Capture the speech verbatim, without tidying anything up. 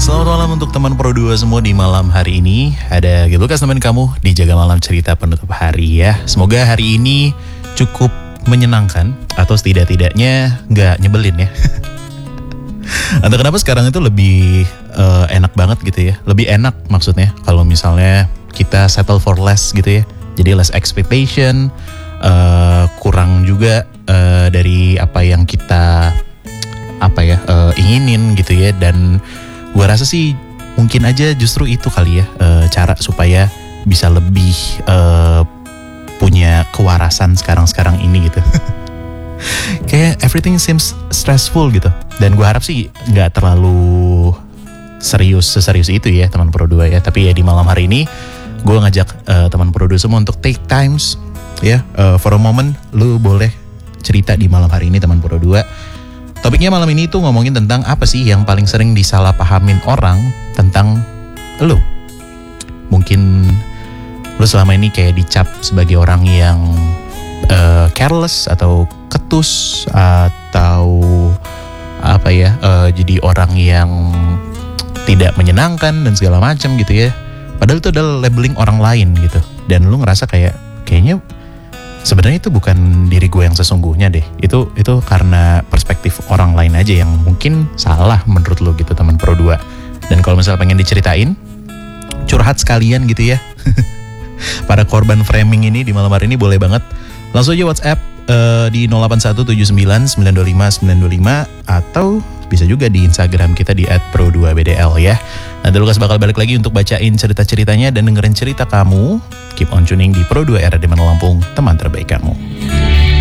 Selamat malam untuk teman Pro dua semua di malam hari ini. Ada Gil Lukas teman kamu di Jaga Malam Cerita Penutup Hari ya. Semoga hari ini cukup menyenangkan atau setidak-tidaknya gak nyebelin ya. Atau kenapa sekarang itu lebih uh, enak banget gitu ya. Lebih enak maksudnya kalau misalnya kita settle for less gitu ya. Jadi less expectation, uh, kurang juga uh, dari apa yang kita apa ya uh, inginin gitu ya. Dan gue rasa sih mungkin aja justru itu kali ya uh, cara supaya bisa lebih uh, punya kewarasan sekarang-sekarang ini gitu. Kayak everything seems stressful gitu. Dan gue harap sih gak terlalu serius seserius itu ya teman Pro dua ya. Tapi ya di malam hari ini gue ngajak uh, teman Pro dua semua untuk take times ya, uh, for a moment lu boleh cerita di malam hari ini teman Pro dua. Topiknya malam ini tuh ngomongin tentang apa sih yang paling sering disalahpahamin orang tentang lu. Mungkin lu selama ini kayak dicap sebagai orang yang uh, careless atau ketus atau apa ya, uh, jadi orang yang tidak menyenangkan dan segala macam gitu ya. Padahal itu adalah labeling orang lain gitu. Dan lu ngerasa kayak kayaknya sebenarnya itu bukan diri gue yang sesungguhnya deh. Itu itu karena perspektif orang lain aja yang mungkin salah menurut lo gitu teman Pro dua. Dan kalau misalnya pengen diceritain, curhat sekalian gitu ya. Para korban framing ini di malam hari ini boleh banget langsung aja WhatsApp uh, di nol delapan satu tujuh sembilan sembilan dua lima sembilan dua lima atau bisa juga di Instagram kita di at pro dua b d l ya. Nanti Lukas bakal balik lagi untuk bacain cerita-ceritanya dan dengerin cerita kamu. Keep on tuning di Pro dua R A D Mana Lampung, teman terbaik kamu.